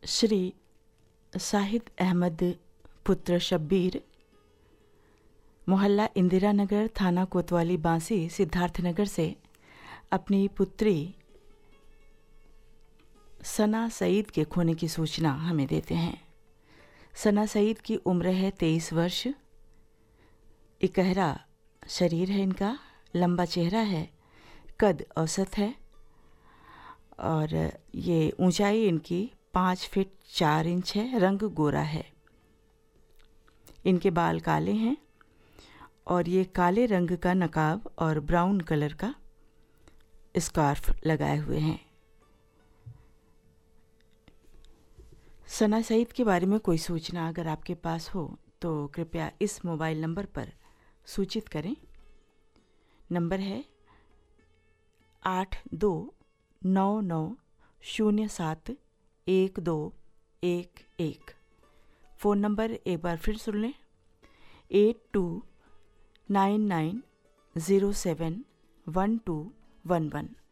श्री शाहिद अहमद पुत्र शब्बीर, मोहल्ला इंदिरा नगर, थाना कोतवाली बांसी, सिद्धार्थनगर से अपनी पुत्री सना सईद के खोने की सूचना हमें देते हैं। सना सईद की उम्र है 23 वर्ष। इकहरा शरीर है इनका, लंबा चेहरा है, कद औसत है और ये ऊंचाई इनकी 5 फीट 4 इंच है। रंग गोरा है। इनके बाल काले हैं और ये काले रंग का नकाब और ब्राउन कलर का स्कार्फ लगाए हुए हैं। सना सईद के बारे में कोई सूचना अगर आपके पास हो तो कृपया इस मोबाइल नंबर पर सूचित करें। नंबर है 8299071211। फ़ोन नंबर एक बार फिर सुन लें, 8299071211।